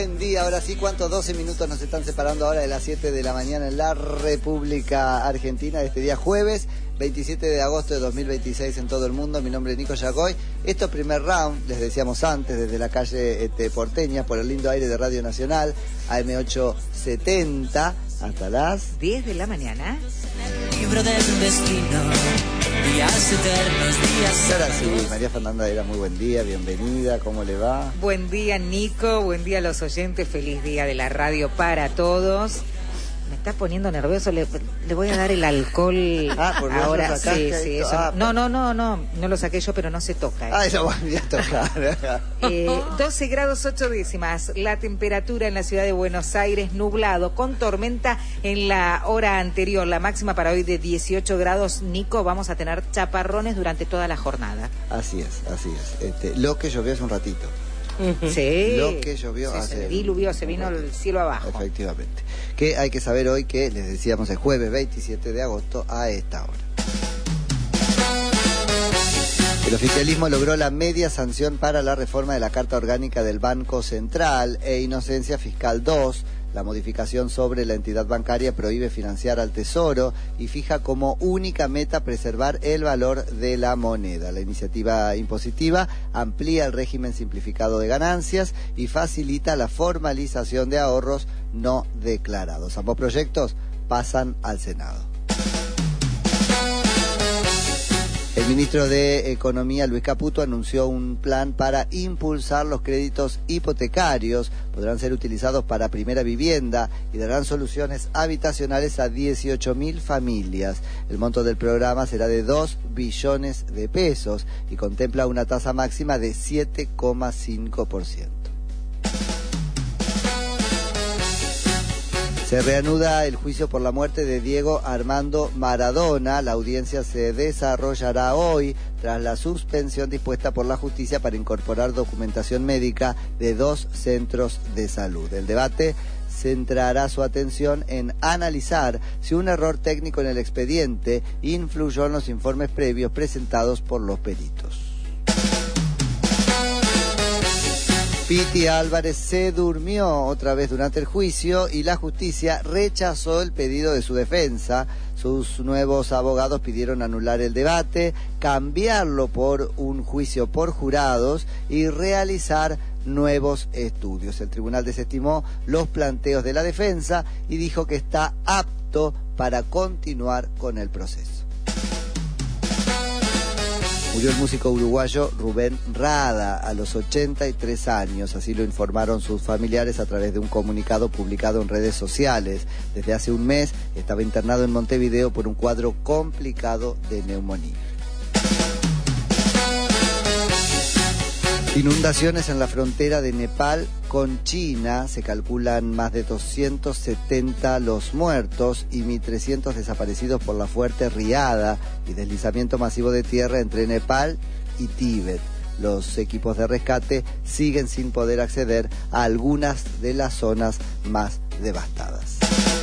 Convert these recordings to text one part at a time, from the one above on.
buen día. Ahora sí, ¿cuántos 12 minutos nos están separando ahora de las 7 de la mañana en la República Argentina de este día jueves 27 de agosto de 2026 en todo el mundo? Mi nombre es Nico Yagoy. Esto es primer round, les decíamos antes, desde la calle porteña, por el lindo aire de Radio Nacional, AM870, hasta las 10 de la mañana. El libro del destino, días eternos, días. Ahora sí, María Fernanda Era, muy buen día, bienvenida, ¿cómo le va? Buen día, Nico, buen día a los oyentes, feliz día de la radio para todos. Me está poniendo nervioso, le voy a dar el alcohol ahora. Sí, eso. No lo saqué yo, pero no se toca. Eso voy a tocar. 12 grados 8 décimas, la temperatura en la ciudad de Buenos Aires, nublado, con tormenta en la hora anterior, la máxima para hoy de 18 grados. Nico, vamos a tener chaparrones durante toda la jornada. Así es. Lo que llovió hace un ratito. Sí. Lo que llovió hace... Diluvió, se vino el cielo abajo. Efectivamente. Que hay que saber hoy que, les decíamos, el jueves 27 de agosto a esta hora. El oficialismo logró la media sanción para la reforma de la Carta Orgánica del Banco Central e Inocencia Fiscal 2. La modificación sobre la entidad bancaria prohíbe financiar al Tesoro y fija como única meta preservar el valor de la moneda. La iniciativa impositiva amplía el régimen simplificado de ganancias y facilita la formalización de ahorros no declarados. Ambos proyectos pasan al Senado. El ministro de Economía, Luis Caputo, anunció un plan para impulsar los créditos hipotecarios. Podrán ser utilizados para primera vivienda y darán soluciones habitacionales a 18.000 familias. El monto del programa será de 2 billones de pesos y contempla una tasa máxima de 7,5%. Se reanuda el juicio por la muerte de Diego Armando Maradona. La audiencia se desarrollará hoy tras la suspensión dispuesta por la justicia para incorporar documentación médica de 2 centros de salud. El debate centrará su atención en analizar si un error técnico en el expediente influyó en los informes previos presentados por los peritos. Piti Álvarez se durmió otra vez durante el juicio y la justicia rechazó el pedido de su defensa. Sus nuevos abogados pidieron anular el debate, cambiarlo por un juicio por jurados y realizar nuevos estudios. El tribunal desestimó los planteos de la defensa y dijo que está apto para continuar con el proceso. Murió el músico uruguayo Rubén Rada a los 83 años, así lo informaron sus familiares a través de un comunicado publicado en redes sociales. Desde hace un mes estaba internado en Montevideo por un cuadro complicado de neumonía. Inundaciones en la frontera de Nepal con China. Se calculan más de 270 los muertos y 1.300 desaparecidos por la fuerte riada y deslizamiento masivo de tierra entre Nepal y Tíbet. Los equipos de rescate siguen sin poder acceder a algunas de las zonas más devastadas.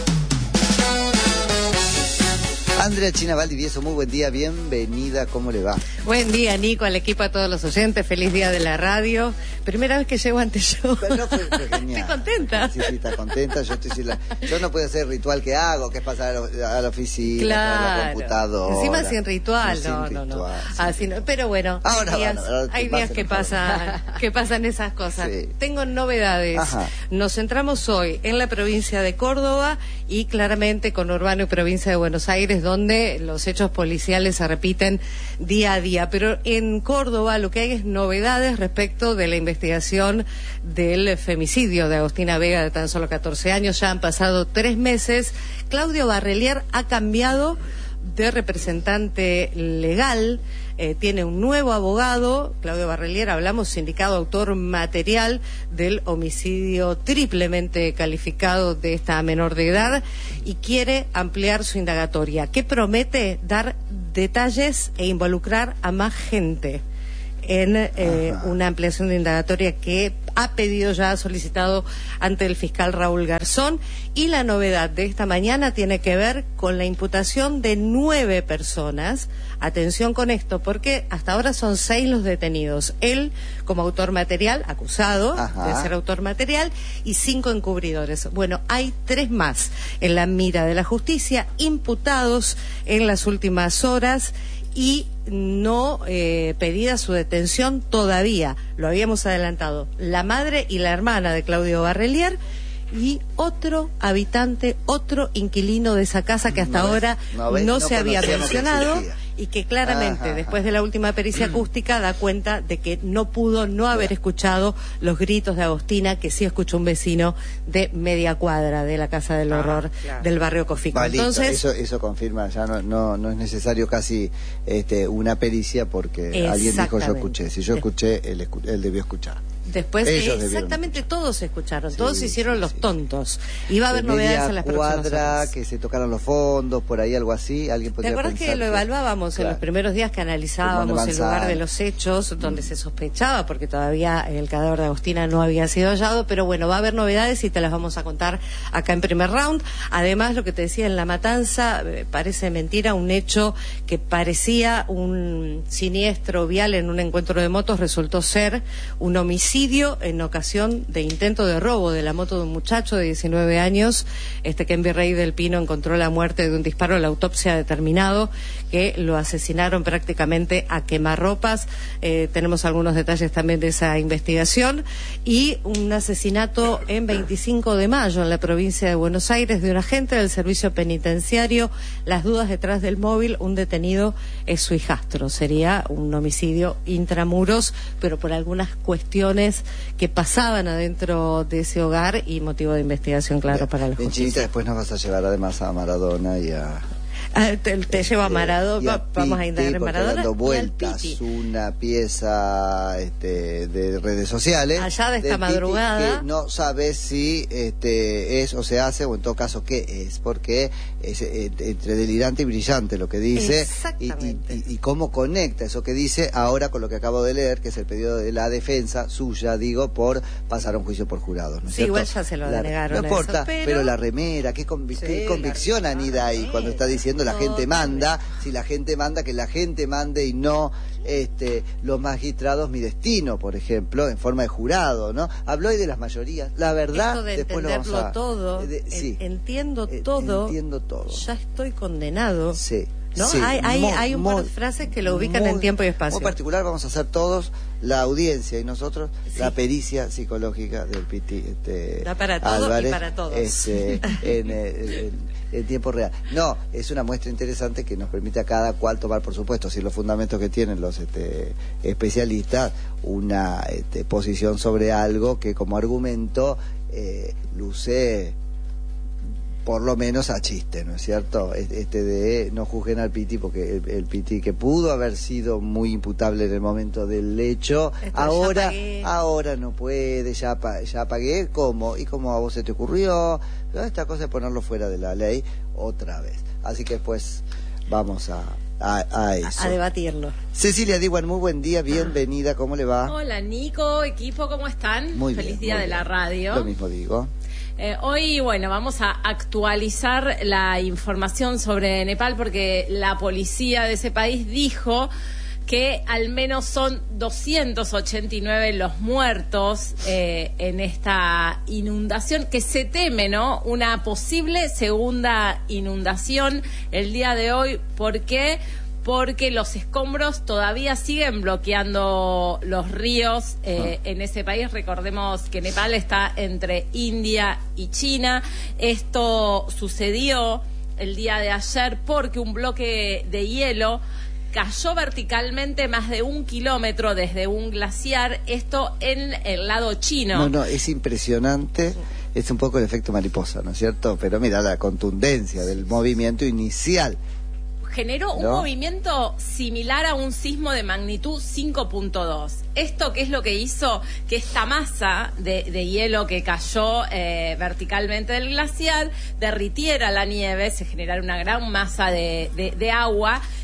Andrea China Valdivieso, muy buen día, bienvenida, ¿cómo le va? Buen día, Nico, al equipo, a todos los oyentes, feliz día de la radio. Primera vez que llego ante yo. No, fue genial. Estoy contenta. Sí, está contenta. Yo no puedo hacer el ritual que hago, que es pasar a la oficina, claro, a la computadora. Encima sin ritual, no. Así no. Pero bueno, hay días que pasan esas cosas. Sí. Tengo novedades. Ajá. Nos centramos hoy en la provincia de Córdoba y claramente con Urbano y provincia de Buenos Aires, donde los hechos policiales se repiten día a día. Pero en Córdoba lo que hay es novedades respecto de la investigación del femicidio de Agostina Vega, de tan solo 14 años. Ya han pasado 3 meses. Claudio Barrelier ha cambiado de representante legal, tiene un nuevo abogado. Claudio Barrelier, hablamos, sindicado autor material del homicidio triplemente calificado de esta menor de edad, y quiere ampliar su indagatoria, que promete dar detalles e involucrar a más gente. en una ampliación de indagatoria que ha solicitado ante el fiscal Raúl Garzón. Y la novedad de esta mañana tiene que ver con la imputación de 9 personas. Atención con esto, porque hasta ahora son 6 los detenidos. Él como autor material, acusado de ser autor material, y 5 encubridores. Bueno, hay 3 más en la mira de la justicia, imputados en las últimas horas y no pedida su detención todavía. Lo habíamos adelantado. La madre y la hermana de Claudio Barrelier y otro habitante, otro inquilino de esa casa que hasta ahora no se había mencionado y que claramente después de la última pericia acústica da cuenta de que no pudo no haber escuchado los gritos de Agostina, que sí escuchó un vecino de media cuadra de la Casa del Horror del barrio Cofico. Entonces eso confirma, ya no es necesario casi una pericia, porque alguien dijo yo escuché. Si yo escuché, él debió escuchar. Después, exactamente, todos escucharon, todos se hicieron los tontos. Iba a haber novedades en las próximas horas. Que se tocaron los fondos, por ahí algo así. ¿Alguien podría ¿Te acuerdas que lo evaluábamos en los primeros días que analizábamos el lugar de los hechos, donde se sospechaba, porque todavía el cadáver de Agostina no había sido hallado? Pero bueno, va a haber novedades y te las vamos a contar acá en Primer Round. Además, lo que te decía en La Matanza, parece mentira, un hecho que parecía un siniestro vial en un encuentro de motos resultó ser un homicidio en ocasión de intento de robo de la moto de un muchacho de 19 años, que en Virrey del Pino encontró la muerte de un disparo. La autopsia ha determinado que lo asesinaron prácticamente a quemarropas. Tenemos algunos detalles también de esa investigación. Y un asesinato en 25 de mayo en la provincia de Buenos Aires de un agente del servicio penitenciario. Las dudas detrás del móvil, un detenido es su hijastro. Sería un homicidio intramuros, pero por algunas cuestiones que pasaban adentro de ese hogar y motivo de investigación, claro, para la justicia. Chinita, después nos vas a llevar además a Maradona y a... te llevo a Maradona, vamos a indagar en Maradona. Dando vueltas una pieza de redes sociales. Allá de esta madrugada. Que no sabes si es o se hace, o en todo caso qué es, porque es entre delirante y brillante lo que dice. Exactamente. Y cómo conecta eso que dice ahora con lo que acabo de leer, que es el pedido de la defensa suya, digo, por pasar a un juicio por jurados, ¿no es cierto? Igual ya se lo denegaron. No importa, eso, pero la remera, qué convicción anida ahí cuando está diciendo la gente manda, si la gente manda, que la gente mande y no los magistrados mi destino, por ejemplo, en forma de jurado, ¿no? Habló ahí de las mayorías, la verdad. Esto de después entenderlo lo vamos a, todo, entiendo todo, ya estoy condenado. Sí. ¿No? Sí, hay un par de frases que lo ubican en tiempo y espacio. Muy particular, vamos a hacer todos, la audiencia y nosotros, la pericia psicológica del Piti da para todos Álvarez, y para todos. En tiempo real. No, es una muestra interesante que nos permite a cada cual tomar, por supuesto, si los fundamentos que tienen los especialistas, una posición sobre algo que como argumento luce por lo menos a chiste, ¿no es cierto? De no juzguen al Piti, porque el Piti, que pudo haber sido muy imputable en el momento del hecho, ahora no puede, ya pagué, ¿cómo? ¿Y cómo a vos se te ocurrió? Esta cosa es ponerlo fuera de la ley otra vez. Así que pues vamos a eso. A debatirlo. Cecilia Diwan, muy buen día, bienvenida, ¿cómo le va? Hola Nico, equipo, ¿cómo están? Muy Feliz bien, día de la radio. Lo mismo digo. Hoy, vamos a actualizar la información sobre Nepal, porque la policía de ese país dijo que al menos son 289 los muertos en esta inundación, que se teme, ¿no?, una posible segunda inundación el día de hoy. ¿Por qué? Porque los escombros todavía siguen bloqueando los ríos en ese país. Recordemos que Nepal está entre India y China. Esto sucedió el día de ayer porque un bloque de hielo cayó verticalmente más de 1 kilómetro desde un glaciar, esto en el lado chino. No, es impresionante. Es un poco el efecto mariposa, ¿no es cierto? Pero mira la contundencia del movimiento inicial. Generó un movimiento similar a un sismo de magnitud 5.2. ¿Esto qué es lo que hizo? Que esta masa de hielo que cayó verticalmente del glaciar derritiera la nieve, se generara una gran masa de agua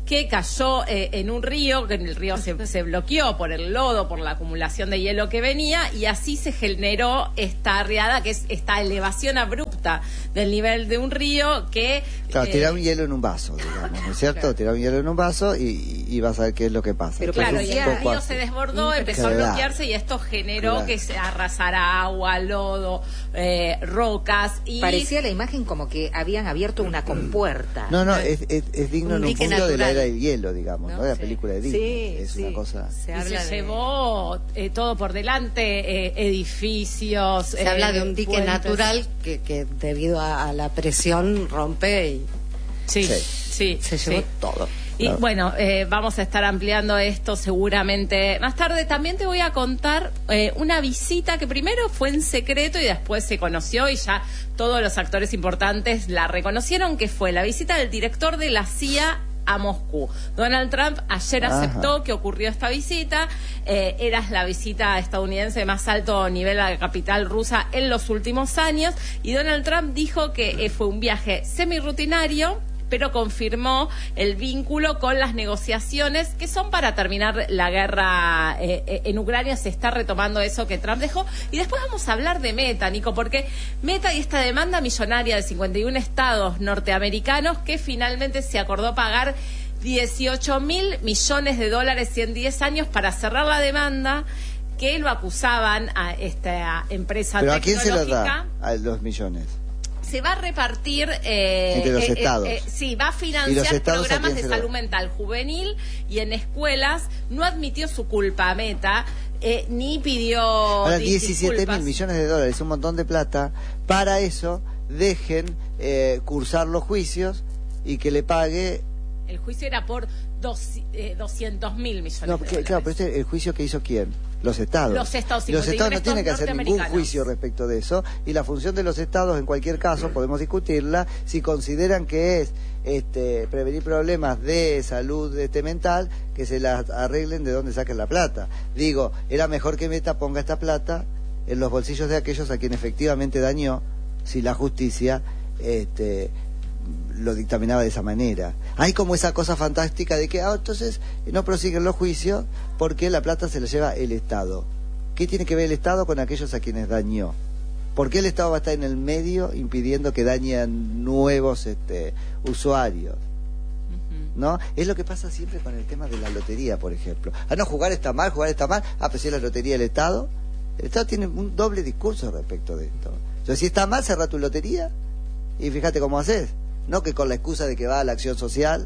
que cayó en un río, que el río se bloqueó por el lodo, por la acumulación de hielo que venía, y así se generó esta riada, que es esta elevación abrupta del nivel de un río que... Claro, tirar un hielo en un vaso, digamos, ¿no es cierto? Claro. Tirar un hielo en un vaso y vas a ver qué es lo que pasa. Pero claro, y el río se desbordó, empezó a bloquearse y esto generó que se arrasara agua, lodo, rocas y... Parecía la imagen como que habían abierto una compuerta. No, es digno en un punto de la era del hielo, digamos, ¿no? La película de Disney. Es una cosa... Se llevó todo por delante, edificios... Se habla de un dique natural que debido a la presión rompe y... Sí, se llevó todo. Y bueno, vamos a estar ampliando esto seguramente más tarde. También te voy a contar una visita que primero fue en secreto y después se conoció y ya todos los actores importantes la reconocieron, que fue la visita del director de la CIA a Moscú. Donald Trump ayer aceptó que ocurrió esta visita. Era la visita estadounidense de más alto nivel a la capital rusa en los últimos años, y Donald Trump dijo que fue un viaje semirrutinario, pero confirmó el vínculo con las negociaciones que son para terminar la guerra en Ucrania. Se está retomando eso que Trump dejó. Y después vamos a hablar de Meta, Nico, porque Meta y esta demanda millonaria de 51 estados norteamericanos, que finalmente se acordó pagar $18.000 millones en 10 años para cerrar la demanda, que lo acusaban a esta empresa tecnológica. ¿Pero a quién se los da a los millones? Se va a repartir entre los estados. Sí, va a financiar programas de salud mental juvenil y en escuelas. No admitió su culpa Meta, ni pidió ahora 17.000 millones de dólares, un montón de plata. Para eso dejen cursar los juicios y que le pague. El juicio era por 200.000 millones de dólares. Claro, pero el juicio que hizo ¿quién? Los estados. Los estados no tienen que hacer ningún juicio respecto de eso, y la función de los estados, en cualquier caso, podemos discutirla, si consideran que es prevenir problemas de salud mental, que se las arreglen de dónde saquen la plata. Digo, era mejor que Meta ponga esta plata en los bolsillos de aquellos a quien efectivamente dañó, si la justicia lo dictaminaba de esa manera. Hay como esa cosa fantástica de que entonces no prosiguen los juicios porque la plata se la lleva el Estado. ¿Qué tiene que ver el Estado con aquellos a quienes dañó? ¿Por qué el Estado va a estar en el medio impidiendo que dañen nuevos usuarios? ¿No? Es lo que pasa siempre con el tema de la lotería, por ejemplo. No, jugar está mal, pues si es la lotería del Estado. El Estado tiene un doble discurso respecto de esto. Entonces, si está mal, cerra tu lotería y fíjate cómo haces. No que con la excusa de que va a la acción social,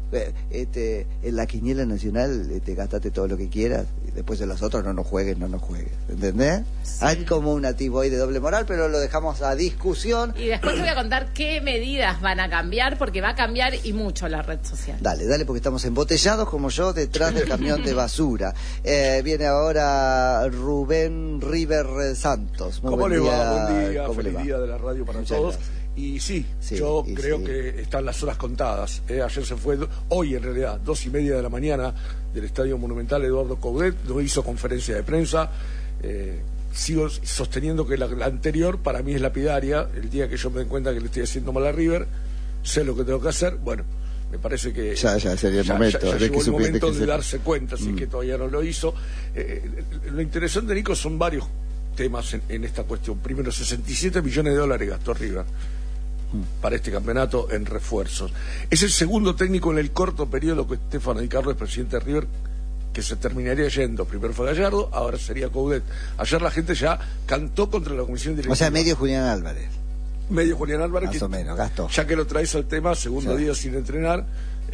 en la quiniela nacional gastate todo lo que quieras y después de los otros no nos juegues. ¿Entendés? Sí. Hay como un atisbo ahí de doble moral, pero lo dejamos a discusión. Y después te voy a contar qué medidas van a cambiar, porque va a cambiar y mucho la red social. Dale, porque estamos embotellados como yo detrás del camión de basura. Viene ahora Rubén River Santos. ¿Cómo le va? Buen día, feliz día de la radio para todos. Gracias. Y yo creo que están las horas contadas. Ayer se fue, hoy en realidad, 2:30 de la mañana, del Estadio Monumental Eduardo Coudet, no hizo conferencia de prensa. Sigo sosteniendo que la anterior para mí es lapidaria. El día que yo me den cuenta que le estoy haciendo mal a River, sé lo que tengo que hacer. Bueno, me parece que ya sería el momento, ya llegó el momento de darse cuenta, así que todavía no lo hizo. Lo interesante, Nico, son varios temas en esta cuestión. Primero, $67 millones gastó River para este campeonato en refuerzos. Es el segundo técnico en el corto periodo que Stefano Di Carlo es presidente de River que se terminaría yendo. Primero fue Gallardo, ahora sería Coudet. Ayer la gente ya cantó contra la comisión directiva. O sea, medio Julián Álvarez. Más o menos, gastó. Ya que lo traes al tema, segundo día sin entrenar,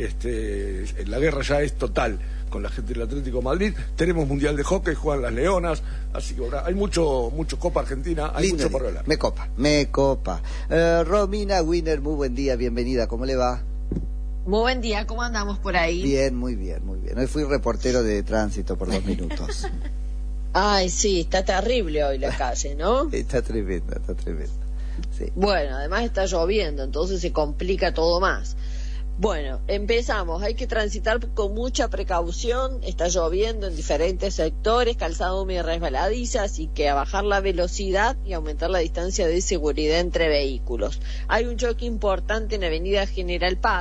la guerra ya es total con la gente del Atlético de Madrid. Tenemos Mundial de Hockey, juegan las Leonas, así que ahora hay mucho Copa Argentina, hay mucho por hablar. Me copa. Romina Wiener, muy buen día, bienvenida, ¿cómo le va? Muy buen día, ¿cómo andamos por ahí? Bien, muy bien. Hoy fui reportero de tránsito por 2 minutos. Ay, sí, está terrible hoy la calle, ¿no? Está tremenda. Sí. Bueno, además está lloviendo, entonces se complica todo más. Bueno, empezamos. Hay que transitar con mucha precaución. Está lloviendo en diferentes sectores, calzado húmedo y resbaladiza, así que a bajar la velocidad y aumentar la distancia de seguridad entre vehículos. Hay un choque importante en Avenida General Paz,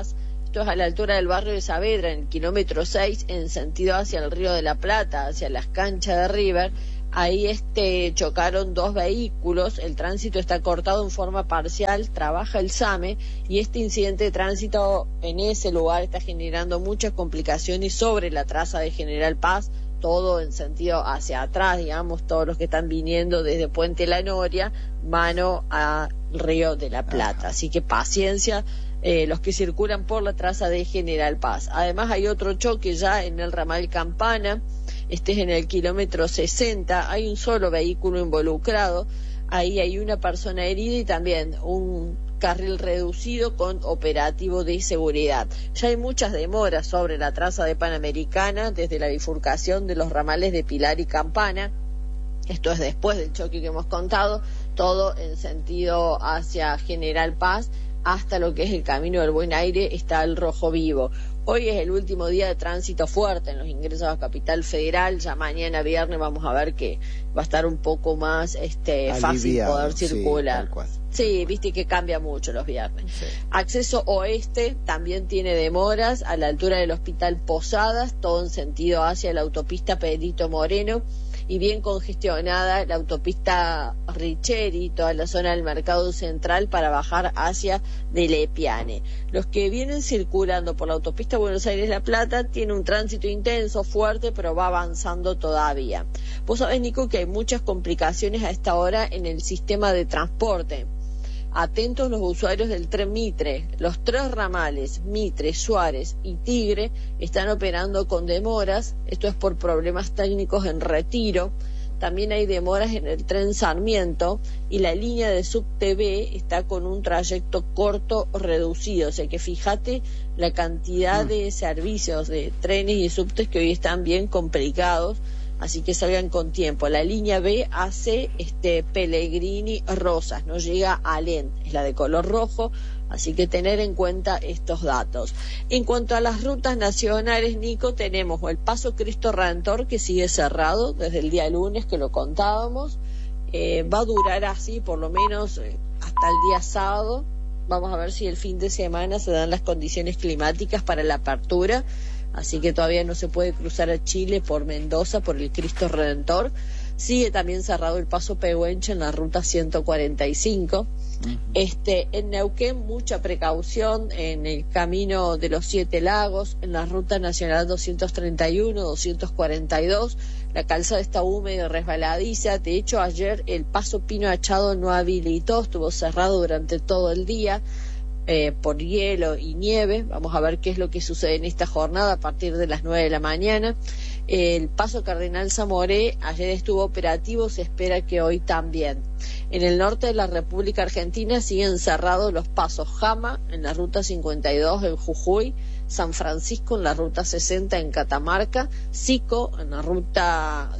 Esto es a la altura del barrio de Saavedra, en el kilómetro 6, en sentido hacia el Río de la Plata, hacia las canchas de River. Ahí chocaron 2 vehículos, el tránsito está cortado en forma parcial, trabaja el SAME, y este incidente de tránsito en ese lugar está generando muchas complicaciones sobre la traza de General Paz, todo en sentido hacia atrás, digamos, todos los que están viniendo desde Puente La Noria, mano al Río de la Plata. Así que paciencia, los que circulan por la traza de General Paz. Además hay otro choque ya en el ramal Campana, es en el kilómetro 60, hay un solo vehículo involucrado, ahí hay una persona herida y también un carril reducido con operativo de seguridad. Ya hay muchas demoras sobre la traza de Panamericana desde la bifurcación de los ramales de Pilar y Campana. Esto es después del choque que hemos contado, todo en sentido hacia General Paz, hasta lo que es el Camino del Buen Aire está el rojo vivo. Hoy es el último día de tránsito fuerte en los ingresos a Capital Federal. Ya mañana viernes vamos a ver que va a estar un poco más fácil poder circular. Sí, viste que cambia mucho los viernes. Sí. Acceso oeste también tiene demoras a la altura del Hospital Posadas, todo en sentido hacia la autopista Pedrito Moreno, y bien congestionada la autopista Richeri, toda la zona del Mercado Central para bajar hacia Delepiane. Los que vienen circulando por la autopista Buenos Aires-La Plata tienen un tránsito intenso, fuerte, pero va avanzando todavía. Vos sabés, Nico, que hay muchas complicaciones a esta hora en el sistema de transporte. Atentos los usuarios del tren Mitre. Los 3 ramales, Mitre, Suárez y Tigre, están operando con demoras. Esto es por problemas técnicos en Retiro. También hay demoras en el tren Sarmiento, y la línea de subte B está con un trayecto corto reducido. O sea que fíjate la cantidad de servicios de trenes y subtes que hoy están bien complicados. Así que salgan con tiempo. La línea B hace Pellegrini Rosas, no llega a Alén, es la de color rojo, así que tener en cuenta estos datos. En cuanto a las rutas nacionales, Nico, tenemos el Paso Cristo Redentor, que sigue cerrado desde el día lunes, que lo contábamos, va a durar así por lo menos hasta el día sábado. Vamos a ver si el fin de semana se dan las condiciones climáticas para la apertura. Así que todavía no se puede cruzar a Chile por Mendoza, por el Cristo Redentor. Sigue también cerrado el Paso Pehuenche en la ruta 145. En Neuquén, mucha precaución en el camino de los 7 lagos, en la ruta nacional 231, 242. La calzada está húmeda y resbaladiza. De hecho, ayer el Paso Pino Achado no habilitó, estuvo cerrado durante todo el día. Por hielo y nieve. Vamos a ver qué es lo que sucede en esta jornada a partir de las 9 de la mañana. El Paso Cardenal Zamoré ayer estuvo operativo, se espera que hoy también. En el norte de la República Argentina siguen cerrados los pasos Jama en la ruta 52 en Jujuy, San Francisco en la ruta 60 en Catamarca, Sico en la ruta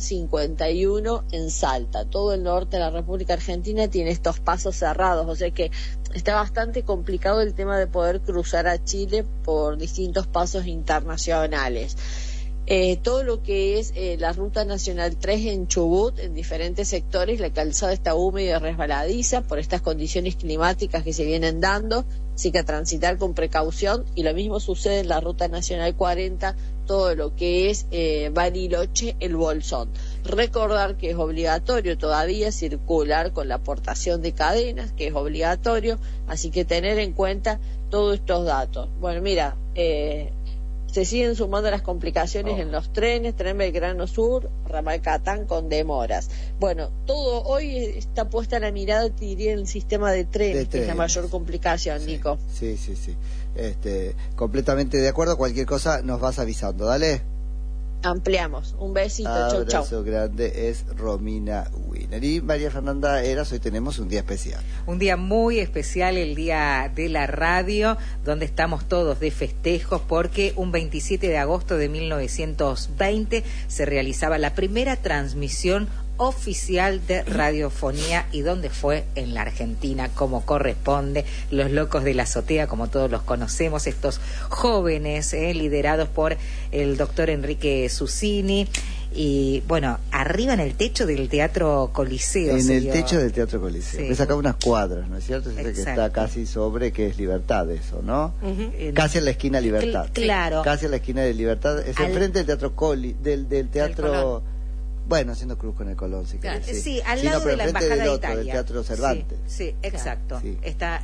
51 en Salta. Todo el norte de la República Argentina tiene estos pasos cerrados, o sea que está bastante complicado el tema de poder cruzar a Chile por distintos pasos internacionales. Todo lo que es la Ruta Nacional 3 en Chubut, en diferentes sectores, la calzada está húmeda y resbaladiza por estas condiciones climáticas que se vienen dando, así que a transitar con precaución, y lo mismo sucede en la Ruta Nacional 40, todo lo que es Bariloche, El Bolsón. Recordar que es obligatorio todavía circular con la aportación de cadenas, que es obligatorio, así que tener en cuenta todos estos datos. Bueno, mira, se siguen sumando las complicaciones en los trenes, Tren Belgrano Sur, Ramal Catán con demoras. Bueno, todo hoy está puesta la mirada, te diría, en el sistema de trenes, que es la mayor complicación, Nico. Sí. Completamente de acuerdo, cualquier cosa nos vas avisando, dale. Ampliamos. Un besito, chau. Abrazo grande, es Romina Wiener. Y María Fernanda Heras, hoy tenemos un día especial. Un día muy especial, el día de la radio, donde estamos todos de festejos, porque un 27 de agosto de 1920 se realizaba la primera transmisión oficial de radiofonía, y donde fue en la Argentina, como corresponde. Los Locos de la Azotea, como todos los conocemos, estos jóvenes liderados por el doctor Enrique Susini, Y bueno, arriba en el techo del Teatro Coliseo. En el techo del Teatro Coliseo. Ves acá unas cuadras, ¿no es cierto? Es que está casi sobre, que es Libertad eso, ¿no? Casi en la esquina Libertad. Claro. Casi en la esquina de Libertad. Es enfrente del Teatro del Teatro... Bueno, haciendo cruz con el Colón, si querés. Sí, al lado de la Embajada de Italia. Del Teatro Cervantes. Sí, exacto. Sí. Está